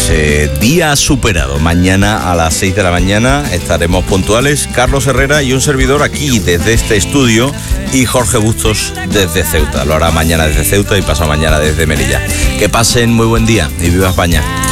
Pues día superado. Mañana a las 6 de la mañana estaremos puntuales. Carlos Herrera y un servidor aquí desde este estudio y Jorge Bustos desde Ceuta. Lo hará mañana desde Ceuta y pasado mañana desde Melilla. Que pasen muy buen día y viva España.